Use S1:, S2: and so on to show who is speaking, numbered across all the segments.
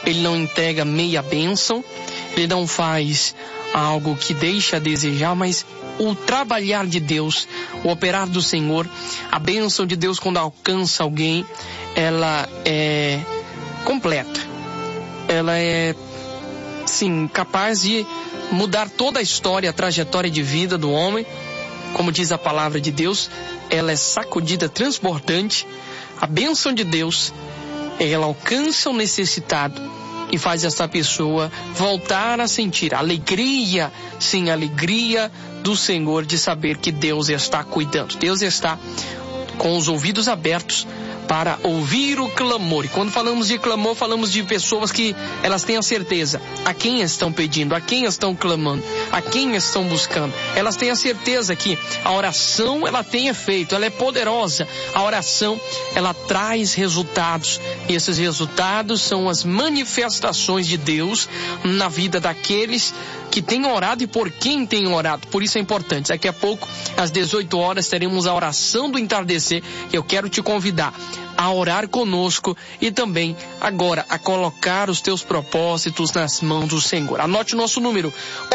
S1: Ele não entrega meia bênção, Ele não faz algo que deixa a desejar, mas o trabalhar de Deus, o operar do Senhor, a bênção de Deus quando alcança alguém, ela é completa. Ela é, sim, capaz de mudar toda a história, a trajetória de vida do homem. Como diz a palavra de Deus, ela é sacudida, transbordante. A bênção de Deus, ela alcança o necessitado e faz essa pessoa voltar a sentir a alegria, sim, a alegria do Senhor de saber que Deus está cuidando. Deus está com os ouvidos abertos para ouvir o clamor. E quando falamos de clamor, falamos de pessoas que elas têm a certeza a quem estão pedindo, a quem estão clamando, a quem estão buscando. Elas têm a certeza que a oração, ela tem efeito, ela é poderosa. A oração, ela traz resultados. E esses resultados são as manifestações de Deus na vida daqueles que têm orado e por quem têm orado. Por isso é importante. Daqui a pouco, às 18 horas, teremos a oração do entardecer. E eu quero te convidar a orar conosco e também agora a colocar os teus propósitos nas mãos do Senhor. Anote o nosso número: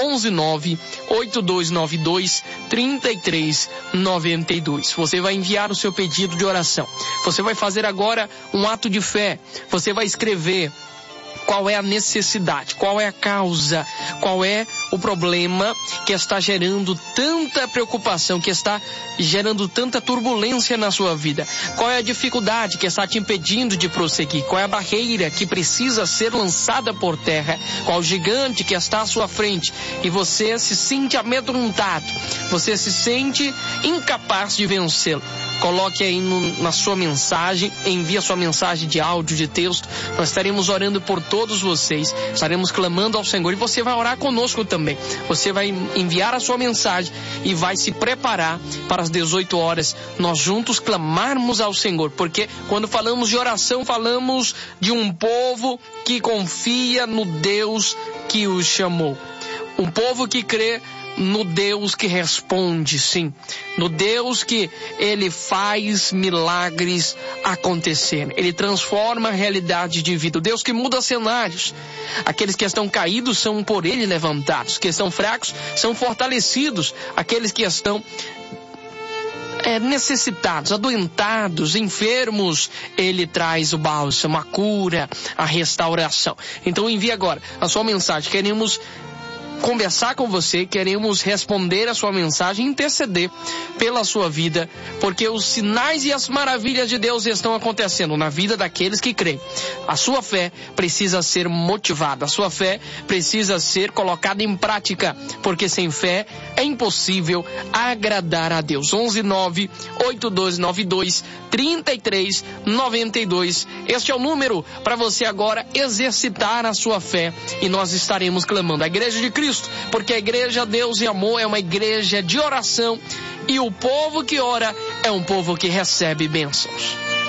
S1: 119-8292-3392. Você vai enviar o seu pedido de oração. Você vai fazer agora um ato de fé. Você vai escrever qual é a necessidade, qual é a causa, qual é o problema que está gerando tanta preocupação, que está gerando tanta turbulência na sua vida. Qual é a dificuldade que está te impedindo de prosseguir? Qual é a barreira que precisa ser lançada por terra? Qual o gigante que está à sua frente e você se sente amedrontado? Você se sente incapaz de vencê-lo? Coloque aí na sua mensagem, envie a sua mensagem de áudio, de texto. Nós estaremos orando por todos vocês, estaremos clamando ao Senhor e você vai orar conosco também. Você vai enviar a sua mensagem e vai se preparar para as 18 horas nós juntos clamarmos ao Senhor, porque quando falamos de oração, falamos de um povo que confia no Deus que os chamou. Um povo que crê no Deus que responde, sim. No Deus que Ele faz milagres acontecerem. Ele transforma a realidade de vida. O Deus que muda cenários. Aqueles que estão caídos são por Ele levantados. Que estão fracos são fortalecidos. Aqueles que estão necessitados, adoentados, enfermos, Ele traz o bálsamo, a cura, a restauração. Então envie agora a sua mensagem. Queremos conversar com você, queremos responder a sua mensagem, interceder pela sua vida, porque os sinais e as maravilhas de Deus estão acontecendo na vida daqueles que creem. A sua fé precisa ser motivada, a sua fé precisa ser colocada em prática, porque sem fé é impossível agradar a Deus. 119-8292-3392. Este é o número para você agora exercitar a sua fé e nós estaremos clamando. A Igreja de Cristo, porque a Igreja Deus e Amor é uma igreja de oração e o povo que ora é um povo que recebe bênçãos.